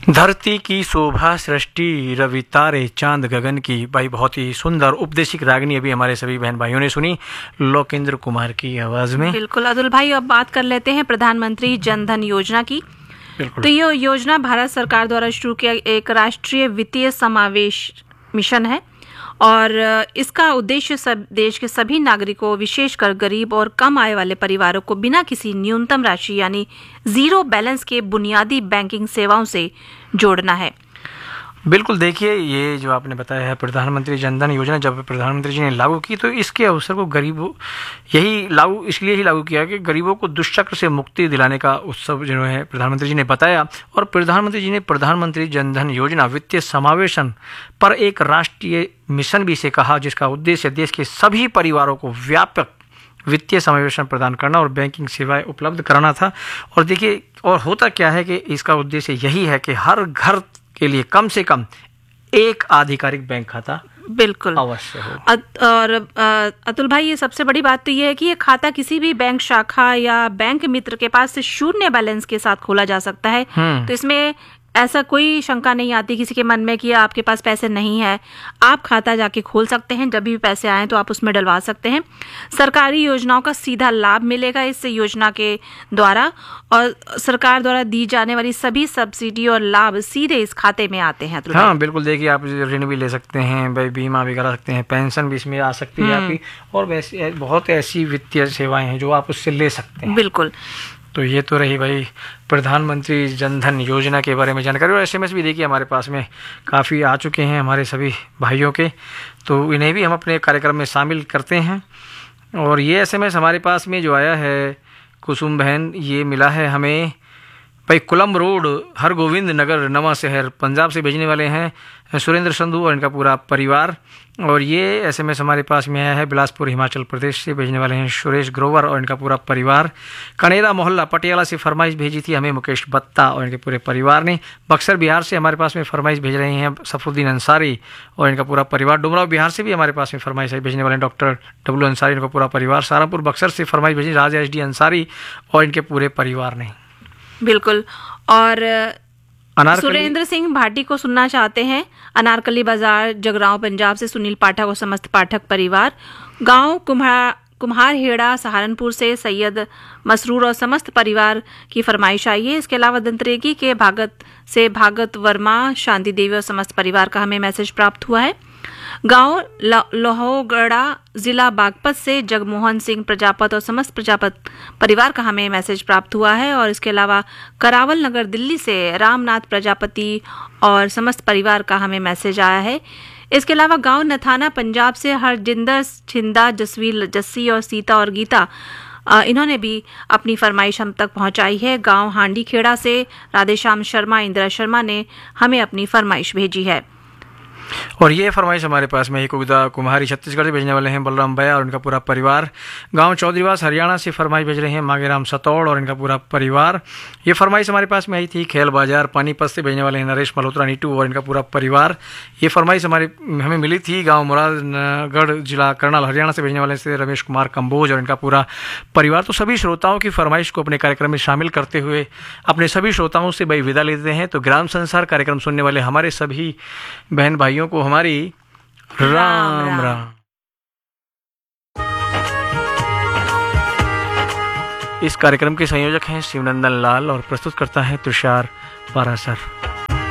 धरती की शोभा सृष्टि रवि तारे चांद गगन की। भाई बहुत ही सुंदर उपदेशिक रागनी अभी हमारे सभी बहन भाइयों ने सुनी लोकेंद्र कुमार की आवाज में। बिल्कुल अतुल भाई, अब बात कर लेते हैं प्रधानमंत्री जन धन योजना की। बिल्कुल। तो ये योजना भारत सरकार द्वारा शुरू किया एक राष्ट्रीय वित्तीय समावेश मिशन है और इसका उद्देश्य देश के सभी नागरिकों, विशेषकर गरीब और कम आय वाले परिवारों को बिना किसी न्यूनतम राशि यानी जीरो बैलेंस के बुनियादी बैंकिंग सेवाओं से जोड़ना है। बिल्कुल, देखिए ये जो आपने बताया है प्रधानमंत्री जन धन योजना, जब प्रधानमंत्री जी ने लागू की तो इसके अवसर को गरीबों इसलिए ही लागू किया कि गरीबों को दुष्चक्र से मुक्ति दिलाने का उत्सव जो है प्रधानमंत्री जी ने बताया। और प्रधानमंत्री जी ने प्रधानमंत्री जन धन योजना वित्तीय समावेशन पर एक राष्ट्रीय मिशन भी से कहा, जिसका उद्देश्य देश के सभी परिवारों को व्यापक वित्तीय समावेशन प्रदान करना और बैंकिंग सेवाएं उपलब्ध कराना था। और देखिए, और होता क्या है कि इसका उद्देश्य यही है कि हर घर के लिए कम से कम एक आधिकारिक बैंक खाता बिल्कुल अवश्य हो। और अतुल भाई, ये सबसे बड़ी बात तो ये है कि ये खाता किसी भी बैंक शाखा या बैंक मित्र के पास से शून्य बैलेंस के साथ खोला जा सकता है। तो इसमें ऐसा कोई शंका नहीं आती किसी के मन में कि आपके पास पैसे नहीं है। आप खाता जाके खोल सकते हैं, जब भी पैसे आए तो आप उसमें डलवा सकते हैं। सरकारी योजनाओं का सीधा लाभ मिलेगा इस योजना के द्वारा और सरकार द्वारा दी जाने वाली सभी सब्सिडी और लाभ सीधे इस खाते में आते हैं। हाँ बिल्कुल, देखिए आप ऋण भी ले सकते हैं, बीमा भी करा सकते हैं, पेंशन भी इसमें आ सकती है आपकी, और वैसे बहुत ऐसी वित्तीय सेवाएं हैं जो आप उससे ले सकते हैं। बिल्कुल। तो ये तो रही भाई प्रधानमंत्री जन धन योजना के बारे में जानकारी। और एसएमएस भी देखिए हमारे पास में काफ़ी आ चुके हैं हमारे सभी भाइयों के, तो इन्हें भी हम अपने कार्यक्रम में शामिल करते हैं। और ये एसएमएस हमारे पास में जो आया है कुसुम बहन, ये मिला है हमें भाई कुलम रोड हर गोविंद नगर नवा शहर पंजाब से भेजने वाले हैं सुरेंद्र संधू और इनका पूरा परिवार। और ये एसएमएस हमारे पास में आया है बिलासपुर हिमाचल प्रदेश से भेजने वाले हैं सुरेश ग्रोवर और इनका पूरा परिवार। कनेरा मोहल्ला पटियाला से फरमाइश भेजी थी हमें मुकेश बत्ता और इनके पूरे परिवार ने। बक्सर बिहार से हमारे पास में फरमाइश भेज रहे हैं सफरुद्दीन अंसारी और इनका पूरा परिवार। डुमराव बिहार से भी हमारे पास में फरमाइश भेजने वाले हैं डॉक्टर डब्लू अंसारी, इनका पूरा परिवार। सहारनपुर बक्सर से फरमाइश भेजी राजा एच डी अंसारी और इनके पूरे परिवार ने। बिल्कुल। और सुरेंद्र सिंह भाटी को सुनना चाहते हैं अनारकली बाजार जगरांव पंजाब से सुनील पाठक और समस्त पाठक परिवार। गांव कुम्हार हेड़ा सहारनपुर से सैयद मसरूर और समस्त परिवार की फरमाइश आई है। इसके अलावा दंतरेगी के भागत वर्मा, शांति देवी और समस्त परिवार का हमें मैसेज प्राप्त हुआ है। गांव लोहोगड़ा जिला बागपत से जगमोहन सिंह प्रजापत और समस्त प्रजापत परिवार का हमें मैसेज प्राप्त हुआ है। और इसके अलावा करावल नगर दिल्ली से रामनाथ प्रजापति और समस्त परिवार का हमें मैसेज आया है। इसके अलावा गांव नथाना पंजाब से हरजिंदर छिंदा, जसवीर जस्सी और सीता और गीता, इन्होंने भी अपनी फरमाइश हम तक पहुंचाई है। गांव हांडी खेड़ा से राधेश्याम शर्मा, इंदिरा शर्मा ने हमें अपनी फरमाइश भेजी है। और ये फरमाइश हमारे पास में कुगदा कुम्हारी छत्तीसगढ़ से भेजने वाले हैं बलराम भैया और इनका पूरा परिवार। गांव चौधरीवास हरियाणा से फरमाइश भेज रहे हैं मांगेराम सतौड़ और इनका पूरा परिवार। ये फरमाइश हमारे पास में आई थी खेल बाजार पानीपत से भेजने वाले हैं नरेश मल्होत्रा नीटू और इनका पूरा परिवार। ये फरमाइश हमें मिली थी गाँव मुरादनगढ़ जिला करनाल हरियाणा से भेजने वाले से रमेश कुमार कंबोज और इनका पूरा परिवार। तो सभी श्रोताओं की फरमाइश को अपने कार्यक्रम में शामिल करते हुए अपने सभी श्रोताओं से भाई विदा लेते हैं। तो ग्राम संसार कार्यक्रम सुनने वाले हमारे सभी बहन भाइयों को हमारी राम राम। इस कार्यक्रम के संयोजक हैं शिवनंदन लाल और प्रस्तुत करता है तुषार पारासर।